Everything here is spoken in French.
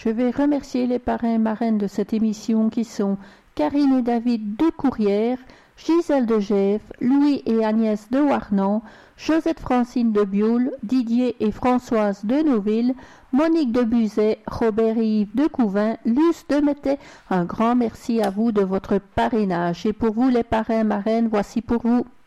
Je vais remercier les parrains et marraines de cette émission qui sont Karine et David de Courrières, Gisèle de Gève, Louis et Agnès de Warnan, Josette Francine de Bioul, Didier et Françoise de Nouville, Monique de Buzet, Robert et Yves de Couvin, Luce de Mettet. Un grand merci à vous de votre parrainage. Et pour vous les parrains marraines, voici pour vous